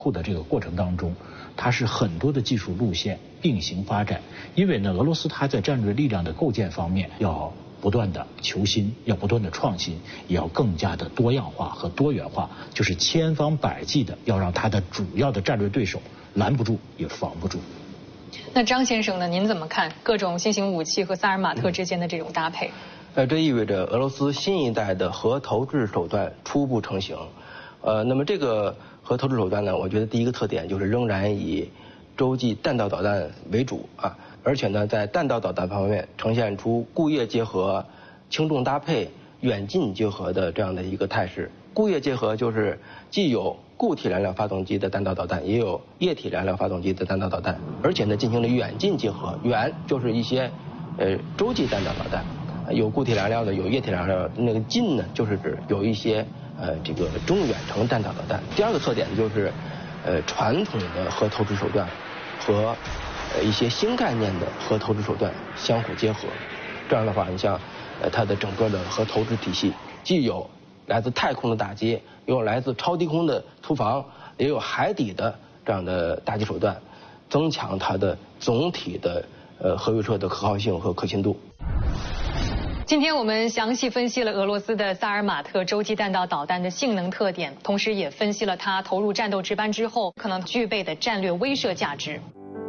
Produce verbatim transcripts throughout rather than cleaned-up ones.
后的这个过程当中，它是很多的技术路线并行发展。因为呢，俄罗斯它在战略力量的构建方面要不断的求新，要不断的创新，也要更加的多样化和多元化，就是千方百计的要让它的主要的战略对手拦不住也防不住。 那张先生呢？您怎么看各种新型武器和萨尔马特之间的这种搭配？ 呃，这意味着俄罗斯新一代的核投掷手段初步成型。呃，那么这个核投掷手段呢，我觉得第一个特点就是仍然以洲际弹道导弹为主啊，而且呢，在弹道导弹方面呈现出固液结合、轻重搭配、远近结合的这样的一个态势。固液结合就是既有固体燃料发动机的弹道导弹，也有液体燃料发动机的弹道导弹，而且呢进行了远近结合。远就是一些呃洲际弹道导弹，有固体燃料的，有液体燃料的。那个近呢，就是指有一些呃这个中远程弹道导弹。第二个特点就是呃传统的核投掷手段和呃一些新概念的核投掷手段相互结合。这样的话，你像呃它的整个的核投掷体系，既有来自太空的打击，也有来自超低空的突防，也有海底的这样的打击手段，增强它的总体的呃核威慑的可靠性和可信度。 今天我们详细分析了俄罗斯的萨尔马特洲际弹道导弹的性能特点，同时也分析了它投入战斗值班之后可能具备的战略威慑价值。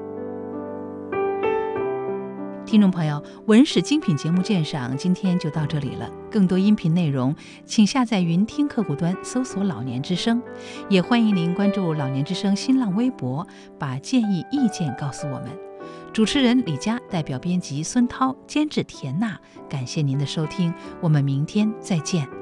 听众朋友，文史精品节目鉴赏今天就到这里了。更多音频内容，请下载云听客户端搜索老年之声，也欢迎您关注老年之声新浪微博，把建议意见告诉我们。主持人李佳，代表编辑孙涛，监制田娜，感谢您的收听，我们明天再见。